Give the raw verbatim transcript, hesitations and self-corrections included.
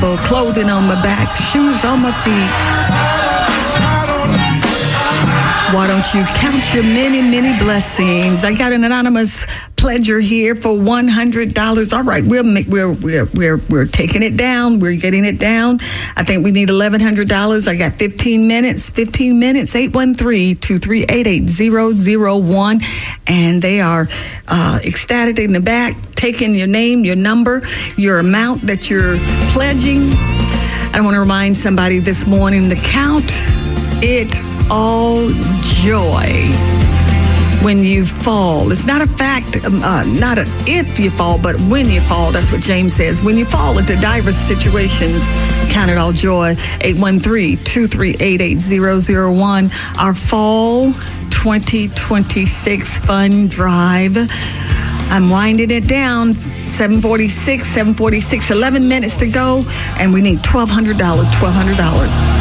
comfortable, clothing on my back, shoes on my feet. Why don't you count your many, many blessings? I got an anonymous pledger here for one hundred dollars. All right, we're we're we're we're we're taking it down. We're getting it down. I think we need eleven hundred dollars. I got fifteen minutes. Fifteen minutes. Eight one three two three eight eight zero zero one, and they are uh, ecstatic in the back, taking your name, your number, your amount that you're pledging. I want to remind somebody this morning to count it all joy when you fall. It's not a fact, um, uh, not a if you fall, but when you fall. That's what James says. When you fall into diverse situations, count it all joy. eight one three two three eight eight zero zero one. Our fall twenty twenty-six fund drive. I'm winding it down. seven forty-six, seven forty-six, eleven minutes to go, and we need twelve hundred dollars, twelve hundred dollars.